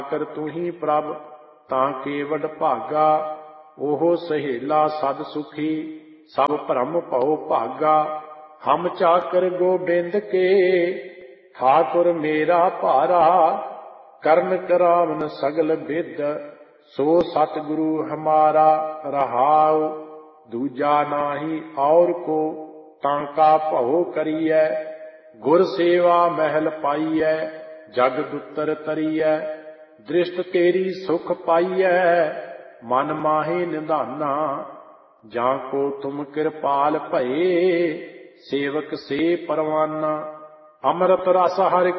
ਕਰ ਤੂੰ ਹੀ ਪ੍ਰਭ ਤਾਂ ਕੇਵਡ ਭਾਗਾ। ਉਹ ਸਹੇਲਾ ਸਦ ਸੁਖੀ ਸਭ ਭਰਮ ਭਉ ਭਾਗਾ। ਹਮ ਚਾਕਰ ਗੋਬਿੰਦ ਕੇ ਠਾਕੁਰ ਮੇਰਾ ਭਾਰਾ। ਕਰਨ ਕਰਾਵਨ ਸਗਲ ਬਿਦ ਸੋ ਸਤਿਗੁਰੂ ਹਮਾਰਾ। ਰਹਾਉ ਦੂਜਾ ਨਾਹੀ ਔਰ ਕੋ ਤਾਂ ਕਾ ਭਉ ਕਰੀਐ। ਗੁਰ ਸੇਵਾ ਮਹਿਲ ਪਾਈਐ ਜਗ ਦੁਤਰ ਤਰੀਐ। ਦ੍ਰਿਸ਼ਟ ਤੇਰੀ ਸੁਖ ਪਾਈਐ ਮਨ ਮਾਹੇ ਨਿਧਾਨਾ। ਜਾਂ ਕੋ ਤੁਮ ਕਿਰਪਾਲ ਭਏ ਸੇਵਕ ਸੇ ਪਰਵਾਨਾ। ਅੰਮ੍ਰਿਤ ਰਸ ਹਰਿ